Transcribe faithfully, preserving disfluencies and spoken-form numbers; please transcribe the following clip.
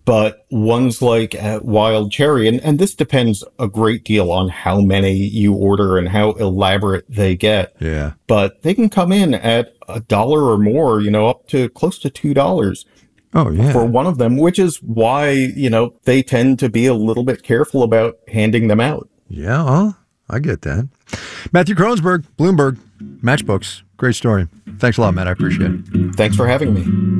But ones like at Wild Cherry, and, and this depends a great deal on how many you order and how elaborate they get. Yeah. But they can come in at a dollar or more, you know, up to close to two dollars. Oh, yeah. For one of them, which is why, you know, they tend to be a little bit careful about handing them out. Yeah, well, I get that. Matthew Kronsberg, Bloomberg, Matchbooks. Great story. Thanks a lot, Matt. I appreciate it. Thanks for having me.